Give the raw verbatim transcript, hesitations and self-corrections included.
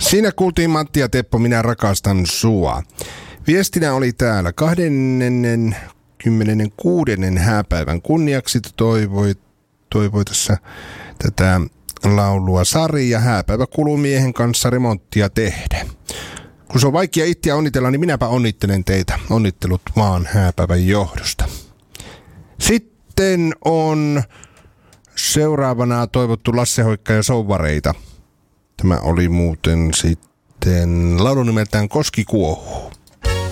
Siinä kuultiin Matti ja Teppo, minä rakastan sua. Viestinä oli täällä kaksikymmentäkuusi hääpäivän kunniaksi toivoi, toivoi tässä tätä laulua Sari ja hääpäivä kuluu miehen kanssa remonttia tehdä. Kun se on vaikea itseä onnitella, niin minäpä onnittelen teitä. Onnittelut vaan hääpäivän johdosta. Sitten on seuraavana toivottu Lasse Hoikka ja Souvareita. Tämä oli muuten sitten laulun nimeltään Koski kuohuu.